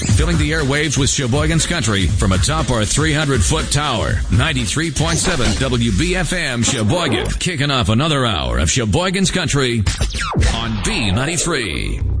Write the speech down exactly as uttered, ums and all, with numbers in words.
Filling the airwaves with Sheboygan's Country from atop our three hundred foot tower. ninety-three point seven W B F M Sheboygan. Kicking off another hour of Sheboygan's Country on B ninety-three.